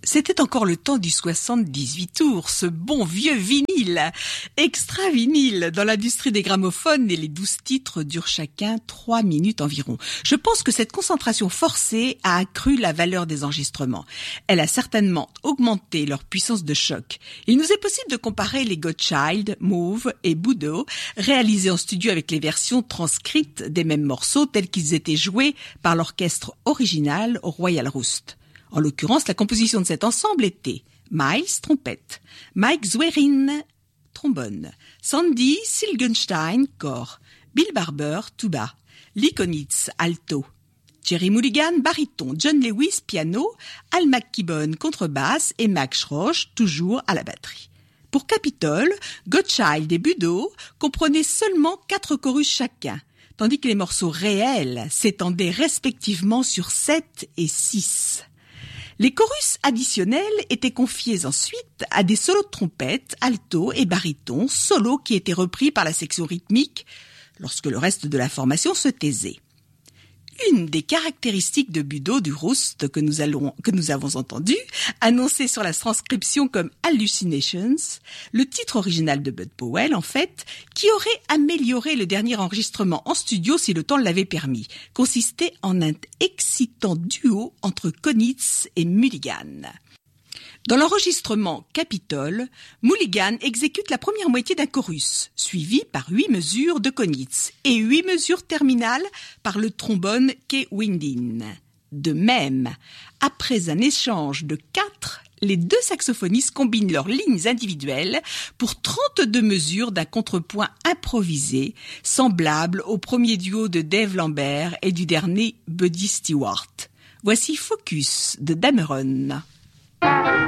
C'était encore le temps du 78 tours, ce bon vieux vinyle, extra vinyle. Dans l'industrie des gramophones, et les 12 titres durent chacun 3 minutes environ. Je pense que cette concentration forcée a accru la valeur des enregistrements. Elle a certainement augmenté leur puissance de choc. Il nous est possible de comparer les Godchild, Mauve et Budo, réalisés en studio avec les versions transcrites des mêmes morceaux tels qu'ils étaient joués par l'orchestre original au Royal Roost. En l'occurrence, la composition de cet ensemble était Miles, trompette, Mike Zwerin, trombone, Sandy Silgenstein, cor, Bill Barber, tuba, Lee Konitz, alto, Jerry Mulligan, baryton, John Lewis, piano, Al McKibbon, contrebasse et Max Schrosch, toujours à la batterie. Pour Capitol, Godchild et Budo comprenaient seulement 4 chorus chacun, tandis que les morceaux réels s'étendaient respectivement sur 7 et 6. Les chorus additionnels étaient confiés ensuite à des solos de trompette, alto et baryton, solos qui étaient repris par la section rythmique lorsque le reste de la formation se taisait. Une des caractéristiques de Budo du Roost que nous avons entendu, annoncé sur la transcription comme Hallucinations, le titre original de Bud Powell en fait, qui aurait amélioré le dernier enregistrement en studio si le temps l'avait permis, consistait en un excitant duo entre Konitz et Mulligan. Dans l'enregistrement Capitol, Mulligan exécute la première moitié d'un chorus, suivi par 8 mesures de Konitz et 8 mesures terminales par le trombone Kay Windin. De même, après un échange de 4, les 2 saxophonistes combinent leurs lignes individuelles pour 32 mesures d'un contrepoint improvisé, semblable au premier duo de Dave Lambert et du dernier Buddy Stewart. Voici Focus de Dameron.